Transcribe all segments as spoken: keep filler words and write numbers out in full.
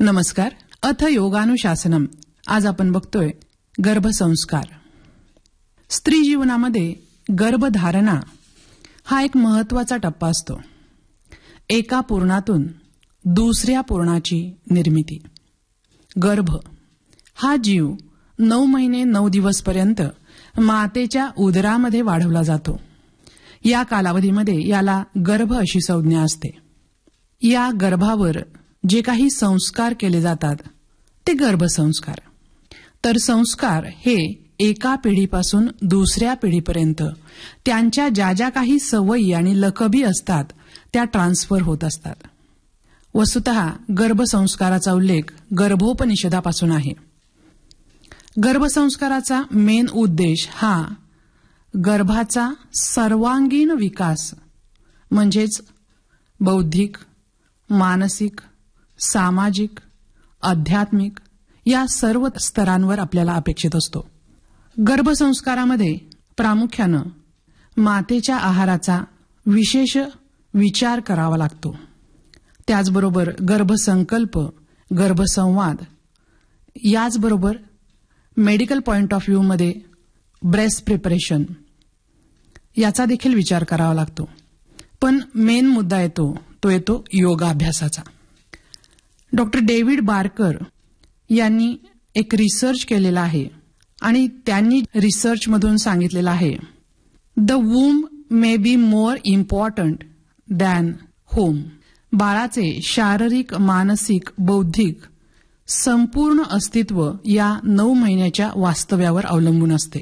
नमस्कार. अथ योगानुशासनम. आज आपण बघतोय गर्भसंस्कार. स्त्री जीवनामध्ये गर्भधारणा हा एक महत्वाचा टप्पा असतो. एका पूर्णातून दुसऱ्या पूर्णाची निर्मिती. गर्भ हा जीव नऊ महिने नऊ दिवसपर्यंत मातेच्या उदरामध्ये वाढवला जातो. या कालावधीमध्ये याला गर्भ अशी संज्ञा असते. या गर्भावर जे काही संस्कार केले जातात ते गर्भसंस्कार. तर संस्कार हे एका पिढीपासून दुसऱ्या पिढीपर्यंत त्यांच्या ज्या ज्या काही सवयी आणि लकबी असतात त्या ट्रान्सफर होत असतात. वस्तुतः गर्भसंस्काराचा उल्लेख गर्भोपनिषदापासून आहे. गर्भसंस्काराचा मेन उद्देश हा गर्भाचा सर्वांगीण विकास म्हणजेच बौद्धिक, मानसिक, सामाजिक, आध्यात्मिक या सर्व स्तरांवर आपल्याला अपेक्षित असतो. गर्भसंस्कारामध्ये प्रामुख्यानं मातेच्या आहाराचा विशेष विचार करावा लागतो. त्याचबरोबर गर्भसंकल्प, गर्भसंवाद, याचबरोबर मेडिकल पॉइंट ऑफ व्ह्यूमध्ये ब्रेस्ट प्रिपरेशन याचा देखील विचार करावा लागतो. पण मेन मुद्दा येतो तो येतो योगाभ्यासाचा. डॉक्टर डेव्हिड बार्कर यांनी एक रिसर्च केलेला आहे आणि त्यांनी रिसर्चमधून सांगितलेलं आहे, the वूम may be more important than home. बाळाचे शारीरिक, मानसिक, बौद्धिक संपूर्ण अस्तित्व या नऊ महिन्याच्या वास्तव्यावर अवलंबून असते.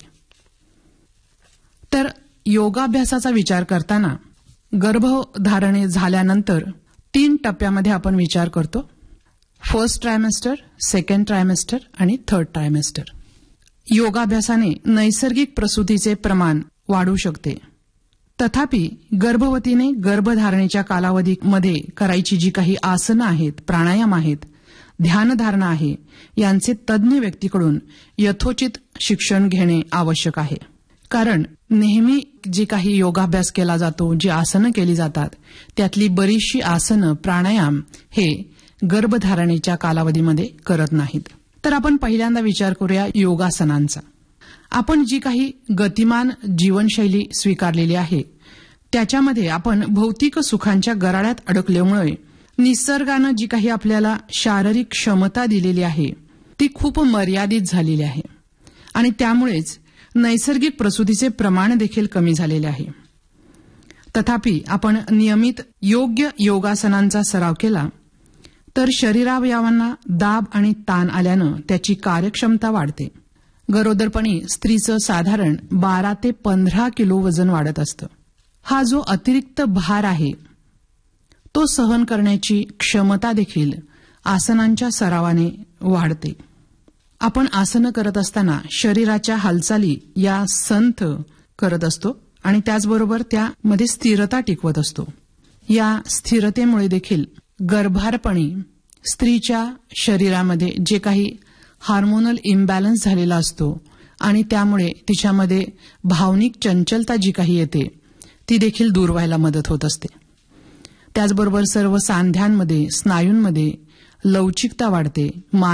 तर योगाभ्यासाचा विचार करताना गर्भधारणे झाल्यानंतर तीन टप्प्यामध्ये आपण विचार करतो. फर्स्ट ट्रायमेस्टर, सेकंड ट्रायमेस्टर आणि थर्ड ट्रायमेस्टर. योगाभ्यासाने नैसर्गिक प्रसूतीचे प्रमाण वाढू शकते. तथापि गर्भवतीने गर्भधारणेच्या कालावधीमध्ये करायची जी काही आसनं आहेत, प्राणायाम आहेत, ध्यानधारणा आहे, यांचे तज्ज्ञ व्यक्तीकडून यथोचित शिक्षण घेणे आवश्यक आहे. कारण नेहमी जे काही योगाभ्यास केला जातो, जी आसनं केली जातात त्यातली बरीचशी आसनं, प्राणायाम हे गर्भधारणेच्या कालावधीमध्ये करत नाहीत. तर आपण पहिल्यांदा विचार करूया योगासनांचा. आपण जी काही गतिमान जीवनशैली स्वीकारलेली आहे त्याच्यामध्ये आपण भौतिक सुखांच्या गराळ्यात अडकल्यामुळे निसर्गानं जी काही आपल्याला शारीरिक क्षमता दिलेली आहे ती खूप मर्यादित झालेली आहे आणि त्यामुळेच नैसर्गिक प्रसूतीचे प्रमाण देखील कमी झालेले आहे. तथापि आपण नियमित योग्य योगासनांचा सराव केला तर शरीरावयवांना दाब आणि ताण आल्यानं त्याची कार्यक्षमता वाढते. गरोदरपणी स्त्रीचं साधारण बारा ते पंधरा किलो वजन वाढत असतं. हा जो अतिरिक्त भार आहे तो सहन करण्याची क्षमता देखील आसनांच्या सरावाने वाढते. आपण आसनं करत असताना शरीराच्या हालचाली या संथ करत असतो आणि त्याचबरोबर त्यामध्ये स्थिरता टिकवत असतो. या स्थिरतेमुळे देखील गर्भारपणी स्त्रीच्या शरीरामध्ये जे काही हार्मोनल इम्बॅलन्स झालेला असतो आणि त्यामुळे तिच्यामध्ये भावनिक चंचलता जी काही येते ती देखील दूर व्हायला मदत होत असते. त्याचबरोबर सर्व सांध्यांमध्ये, स्नायूंमध्ये लवचिकता वाढते.